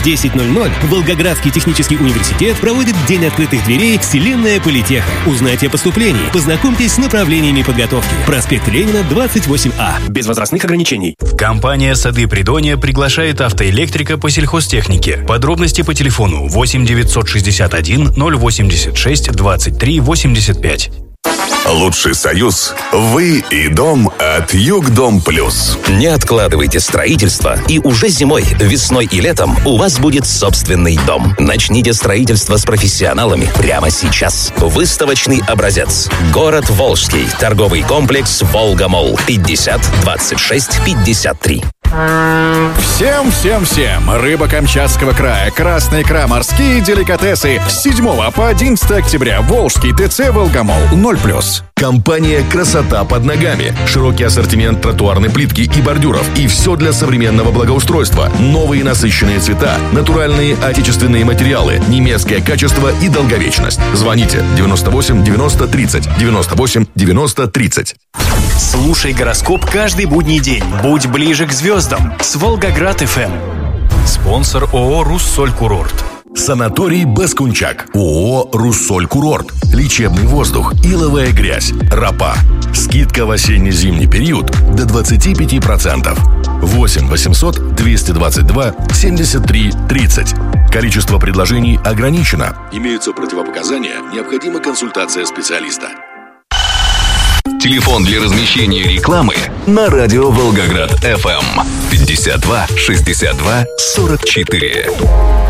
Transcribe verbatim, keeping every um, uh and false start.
десять ноль ноль Волгоградский технический университет проводит День открытых дверей «Вселенная Политеха». Узнайте о поступлении, познакомьтесь с направлениями подготовки. Проспект Ленина, двадцать восемь А. Без возрастных ограничений. Компания «Сады Придонья» приглашает автоэлектрика по сельхозтехнике. Подробности по телефону восемь девятьсот шестьдесят один ноль восемьдесят шесть двадцать три восемьдесят пять. Лучший союз – вы и дом от Югдом Плюс. Не откладывайте строительство, и уже зимой, весной и летом у вас будет собственный дом. Начните строительство с профессионалами прямо сейчас. Выставочный образец. Город Волжский. Торговый комплекс «Волга-Молл». пятьдесят двадцать шесть пятьдесят три. Всем-всем-всем! Рыба Камчатского края, красная икра, морские деликатесы. С седьмого по одиннадцатое октября. Волжский ТЦ «Волгомолл». ноль плюс. Компания «Красота под ногами». Широкий ассортимент тротуарной плитки и бордюров. И все для современного благоустройства. Новые насыщенные цвета, натуральные отечественные материалы, немецкое качество и долговечность. Звоните девяносто восемь девяносто тридцать, девяносто восемь девяносто тридцать. Слушай гороскоп каждый будний день. Будь ближе к звездам с Волгоград эф эм. Спонсор ООО «Руссоль Курорт». Санаторий Баскунчак. ООО «Руссоль Курорт». Лечебный воздух, иловая грязь, ропа. Скидка в осенне-зимний период до двадцать пять процентов. восемь восемьсот двести двадцать два семьдесят три тридцать. Количество предложений ограничено. Имеются противопоказания, необходима консультация специалиста. Телефон для размещения рекламы на радио Волгоград эф эм пятьдесят два шестьдесят два сорок четыре.